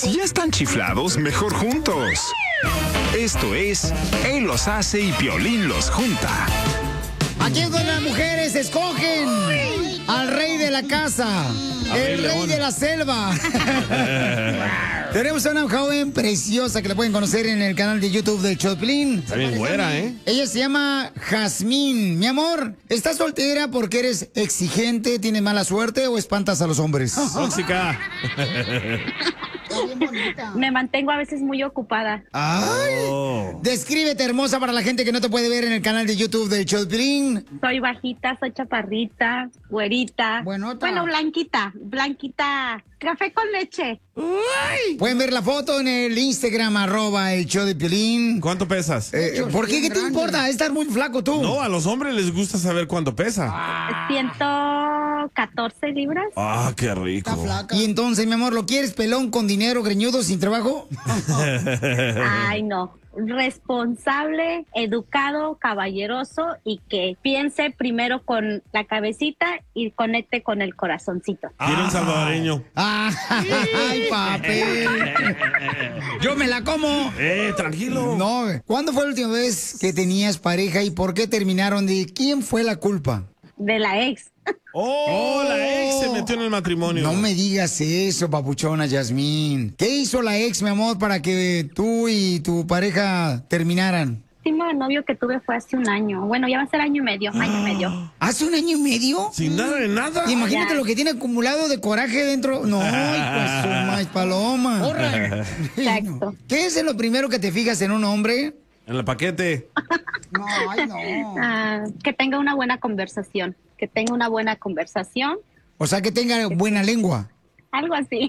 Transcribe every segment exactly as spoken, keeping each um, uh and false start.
si ya están chiflados, mejor juntos. Esto es Él los hace y Piolín los junta. Aquí es donde las mujeres escogen al rey de la casa, el rey de la selva. Tenemos a una joven preciosa que la pueden conocer en el canal de YouTube del Choplin. Está bien güera, ¿eh? Ella se llama Jazmín. Mi amor, ¿estás soltera porque eres exigente, tienes mala suerte o espantas a los hombres? Tóxica. Me mantengo a veces muy ocupada. Ay, oh. Descríbete, hermosa, para la gente que no te puede ver en el canal de YouTube del Choplin. Soy bajita, soy chaparrita, güerita. Bueno, bueno, blanquita, blanquita. Café con leche. Uy. Pueden ver la foto en el Instagram, arroba el show de Piolín. ¿Cuánto pesas? Eh, ¿Por qué? ¿Qué te importa? Estar muy flaco tú. No, a los hombres les gusta saber cuánto pesa. Ah. ciento catorce libras. Ah, qué rico. Y entonces, mi amor, ¿lo quieres pelón, con dinero, greñudo, sin trabajo? Ay, no. Responsable, educado, caballeroso y que piense primero con la cabecita y conecte con el corazoncito. Quiero un salvadoreño. ¡Ay, papel! ¡Yo me la como! ¡Eh, tranquilo! No, ¿cuándo fue la última vez que tenías pareja y por qué terminaron? ¿De quién fue la culpa? De la ex. Oh, oh, la ex se metió en el matrimonio. No me digas eso, papuchona Yasmín. ¿Qué hizo la ex, mi amor, para que tú y tu pareja terminaran? El último novio que tuve fue hace un año. Bueno, ya va a ser año y medio, año y medio. ¿Hace un año y medio? Sin nada de nada. Imagínate ya. Lo que tiene acumulado de coraje dentro. No, pues su maíz paloma. Exacto. ¿Qué es lo primero que te fijas en un hombre? En el paquete. No, ay, no. Ah, que tenga una buena conversación. Que tenga una buena conversación. O sea, que tenga buena lengua. Algo así.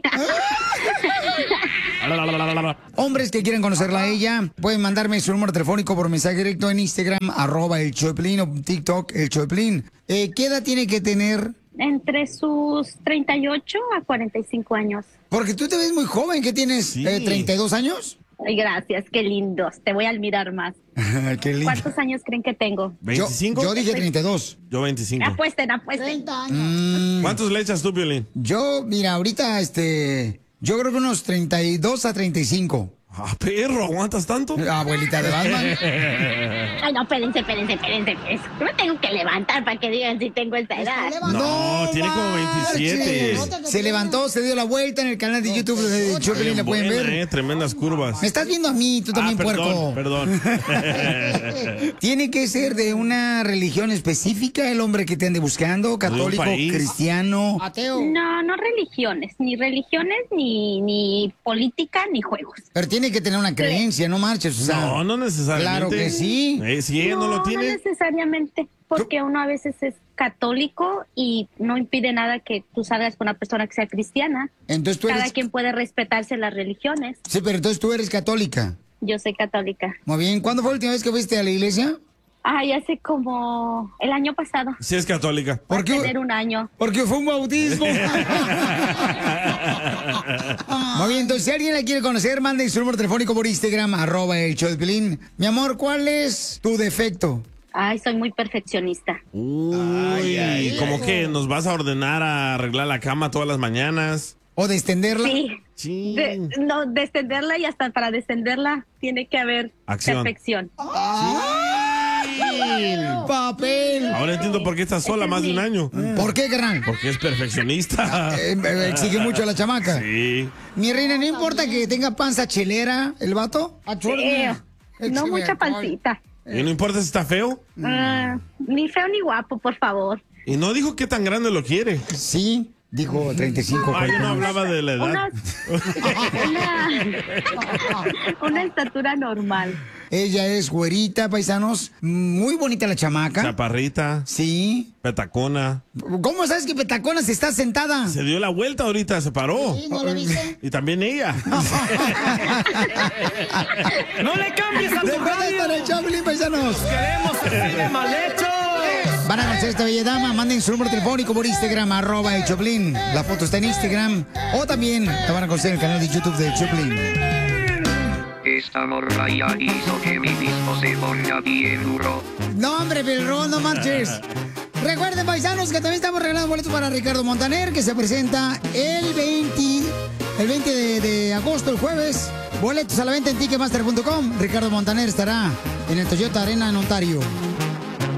Hombres que quieren conocerla a ella, pueden mandarme su número telefónico por mensaje directo en Instagram, arroba el Choplin, o TikTok, el Choplin. Eh, ¿Qué edad tiene que tener? Entre sus treinta y ocho a cuarenta y cinco años. Porque tú te ves muy joven, ¿qué tienes? Sí. Eh, ¿treinta y dos años? Ay, gracias, qué lindos. Te voy a admirar más. Qué lindo. ¿Cuántos años creen que tengo? ¿veinticinco? Yo, yo dije treinta y dos. Yo veinticinco. Apuesten, apuesten. treinta años. Mm, ¿Cuántos le echas tú, Piolín? yo, mira, ahorita, este, yo creo que unos treinta y dos a treinta y cinco. Ah, perro, ¿aguantas tanto? Abuelita de Batman. Ay, no, espérense, espérense, espérense. espérense. Yo me tengo que levantar para que digan si tengo esta edad. No, tiene como veintisiete. manches. Se levantó, se dio la vuelta en el canal de YouTube de Choplin, la pueden Buena, ver. eh, tremendas curvas. Me estás viendo a mí, tú también, ah, perdón, puerco. Perdón. ¿Tiene que ser de una religión específica el hombre que te ande buscando? ¿Católico, país. cristiano? Ateo. No, no religiones. Ni religiones, ni, ni política, ni juegos. Pero tiene que tener una creencia, no marches. O sea, No, no necesariamente. Claro que sí. Eh, si ella no, lo tiene. No necesariamente, porque uno a veces es católico y no impide nada que tú salgas con una persona que sea cristiana. Entonces tú Cada eres... quien puede respetarse las religiones. Sí, pero entonces tú eres católica. Yo soy católica. Muy bien. ¿Cuándo fue la última vez que fuiste a la iglesia? Ay, hace como el año pasado. Si es católica. Va a ¿Por qué? tener un año. Porque fue un bautismo. Muy bien, entonces si alguien la quiere conocer, manden su número telefónico por Instagram, arroba el show de Piolín. Mi amor, ¿cuál es tu defecto? Ay, soy muy perfeccionista. Uy, Ay, ay, como que nos vas a ordenar a arreglar la cama todas las mañanas. ¿O de extenderla? Sí. Sí. De, no, descenderla y hasta para descenderla tiene que haber Acción. perfección. ¡Ay! ¡Papel! Ahora entiendo por qué estás sola más de un año. ¿Por qué, carnal? Porque es perfeccionista. Eh, eh, exige mucho a la chamaca. Sí. Mi reina, ¿no importa que tenga panza chelera el vato? Eh, no mucha pancita. ¿Y no importa si está feo? Ah, ni feo ni guapo, por favor. Y no dijo qué tan grande lo quiere. Sí, dijo treinta y cinco. Ah, yo no hablaba de la edad. Una, una, una estatura normal. Ella es güerita, paisanos. Muy bonita la chamaca. Chaparrita, Sí. petacona. ¿Cómo sabes que Petacona se está sentada? Se dio la vuelta ahorita, se paró. Sí, ¿no lo viste? Y también ella. ¡No le cambies a tu Después de estar radio! en Choplin, paisanos. ¡Queremos que siga mal hecho! Van a conocer a esta bella dama. Manden su número telefónico por Instagram, arroba el Choplin. La foto está en Instagram. O también te van a conocer en el canal de YouTube de Choplin. Esta morra ya hizo que mi disco se ponga bien duro. No, hombre, Pelrón, no marches. Recuerden, paisanos, que también estamos regalando boletos para Ricardo Montaner, que se presenta el veinte el veinte de, de agosto, el jueves. Boletos a la venta en ticketmaster punto com. Ricardo Montaner estará en el Toyota Arena en Ontario.